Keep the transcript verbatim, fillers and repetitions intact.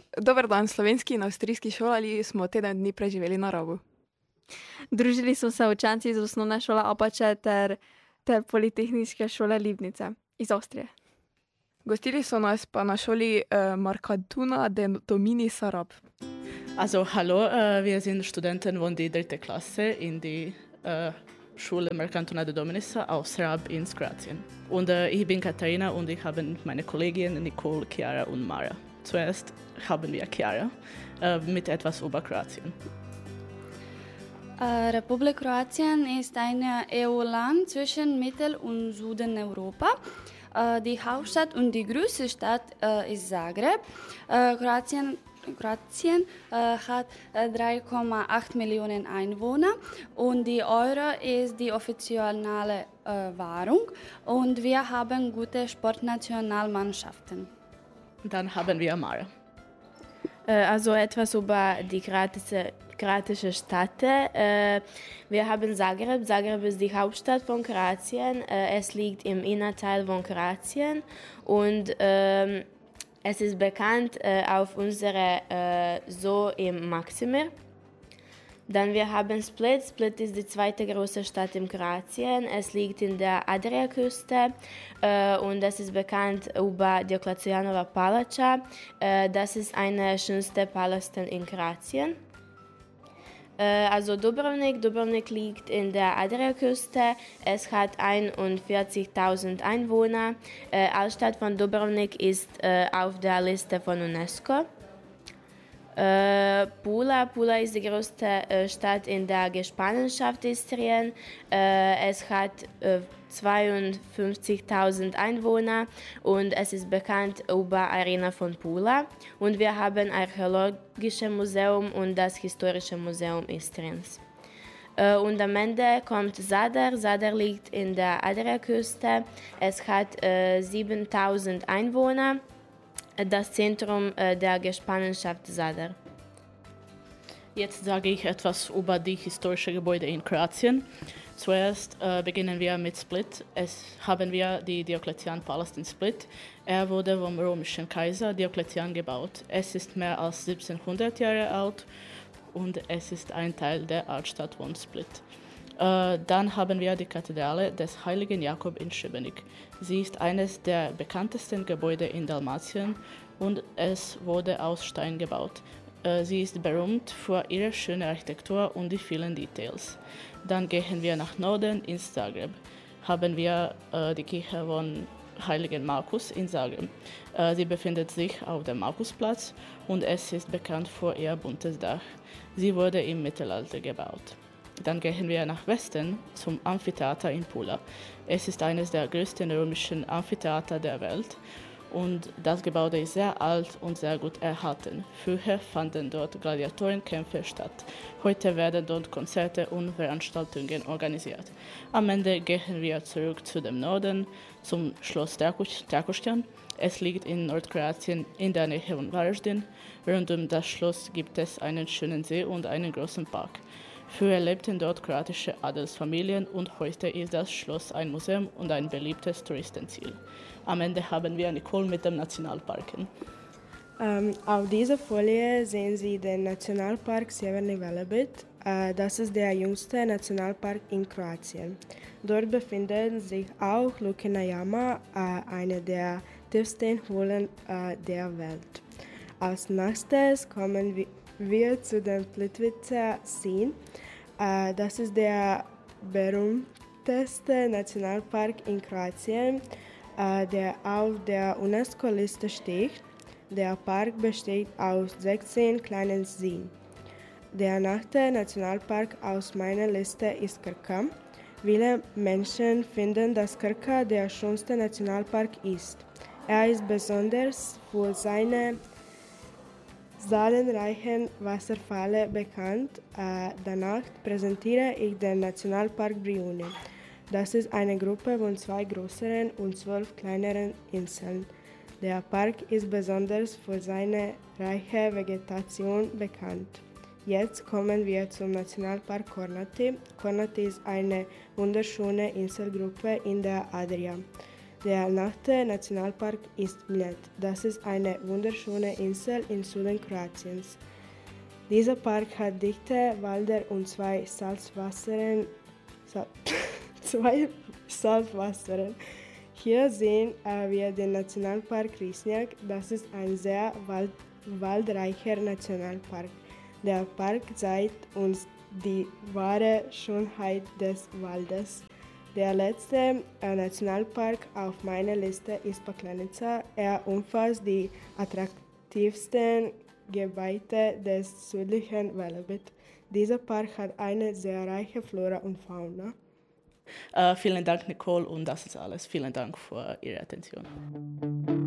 Dober dan, slovenski in avstrijski šolali smo teden dni preživeli na Rabu. Družili smo se učenci iz osnovne šole Apače ter, ter Politehniške šole Libnice iz Avstrije. Gostili so nas pa na šoli uh, Markatuna de Domini Sarab. Also hallo, uh, wir sind Studenten von der dritten Klasse in die uh, Schule Mercantona de Dominica aus Sarab in Kroatien. Und uh, ich bin Katharina und ich habe meine Kolleginnen Nicole, Chiara und Mara. Zuerst haben wir Chiara uh, mit etwas über Kroatien. Uh, Republik Kroatien ist ein E U-Land zwischen Mittel- und Südeuropa. Uh, die Hauptstadt und die größte Stadt uh, ist Zagreb. Uh, Kroatien Kroatien uh, hat uh, drei Komma acht Millionen Einwohner und die Euro ist die offizielle uh, Währung und wir haben gute Sportnationalmannschaften. Dann haben wir Mara. Also etwas über die kroatische, kroatische Stadt. Wir haben Zagreb. Zagreb ist die Hauptstadt von Kroatien. Es liegt im Innerteil von Kroatien und es ist bekannt auf unsere So im Maximir. Dann wir haben Split. Split ist die zweite große Stadt in Kroatien. Es liegt in der Adriaküste äh, und es ist bekannt über Dioklecianova Palača. Äh, das ist eine schönste Paläste in Kroatien. Äh, also Dubrovnik. Dubrovnik liegt in der Adriaküste. Es hat einundvierzigtausend Einwohner. Äh, Altstadt von Dubrovnik ist äh, auf der Liste von UNESCO. Uh, Pula. Pula ist die größte uh, Stadt in der Gefangenschaft Istrien. Uh, es hat uh, zweiundfünfzigtausend Einwohner und es ist bekannt über Arena von Pula. Und wir haben Archäologisches Museum und das Historische Museum Istriens. Uh, und am Ende kommt Zadar. Zadar liegt in der Adriaküste. Es hat uh, siebentausend Einwohner. Das Zentrum äh, der Gefangenschaft Zadar. Jetzt sage ich etwas über die historischen Gebäude in Kroatien. Zuerst äh, beginnen wir mit Split. Es haben wir die Diokletian-Palast in Split. Er wurde vom römischen Kaiser Diokletian gebaut. Es ist mehr als siebzehnhundert Jahre alt und es ist ein Teil der Altstadt von Split. Äh, dann haben wir die Kathedrale des heiligen Jakob in Šibenik. Sie ist eines der bekanntesten Gebäude in Dalmatien und es wurde aus Stein gebaut. Äh, sie ist berühmt für ihre schöne Architektur und die vielen Details. Dann gehen wir nach Norden in Zagreb. Haben wir äh, die Kirche von Heiligen Markus in Zagreb. Äh, sie befindet sich auf dem Markusplatz und es ist bekannt für ihr buntes Dach. Sie wurde im Mittelalter gebaut. Dann gehen wir nach Westen zum Amphitheater in Pula. Es ist eines der größten römischen Amphitheater der Welt und das Gebäude ist sehr alt und sehr gut erhalten. Früher fanden dort Gladiatorenkämpfe statt. Heute werden dort Konzerte und Veranstaltungen organisiert. Am Ende gehen wir zurück zu dem Norden, zum Schloss Drakušćan. Es liegt in Nordkroatien in der Nähe von Varaždin. Rund um das Schloss gibt es einen schönen See und einen großen Park. Früher lebten dort kroatische Adelsfamilien und heute ist das Schloss ein Museum und ein beliebtes Touristenziel. Am Ende haben wir Nicole mit dem Nationalparken. Ähm, auf dieser Folie sehen Sie den Nationalpark Sjeverni Velebit. Äh, das ist der jüngste Nationalpark in Kroatien. Dort befinden sich auch Lukina Jama, äh, eine der tiefsten Höhlen äh, der Welt. Als nächstes kommen wir wir zu dem Plitvice See. Äh, das ist der berühmteste Nationalpark in Kroatien, äh, der auf der UNESCO-Liste steht. Der Park besteht aus sechzehn kleinen Seen. Der nächste Nationalpark aus meiner Liste ist Krka. Viele Menschen finden, dass Krka der schönste Nationalpark ist. Er ist besonders für seine zahlreichen Wasserfälle bekannt. Äh, danach präsentiere ich den Nationalpark Brijuni. Das ist eine Gruppe von zwei größeren und zwölf kleineren Inseln. Der Park ist besonders für seine reiche Vegetation bekannt. Jetzt kommen wir zum Nationalpark Kornati. Kornati ist eine wunderschöne Inselgruppe in der Adria. Der nächste Nationalpark ist Mljet. Das ist eine wunderschöne Insel im Süden Kroatiens. Dieser Park hat dichte Wälder und zwei Salzwasseren. Sal zwei Salzwasseren. Hier sehen äh, wir den Nationalpark Risnjak. Das ist ein sehr wald waldreicher Nationalpark. Der Park zeigt uns die wahre Schönheit des Waldes. Der letzte äh, Nationalpark auf meiner Liste ist Paklenica. Er umfasst die attraktivsten Gebiete des südlichen Velebit. Dieser Park hat eine sehr reiche Flora und Fauna. Uh, vielen Dank, Nicole, und das ist alles. Vielen Dank für Ihre Attention.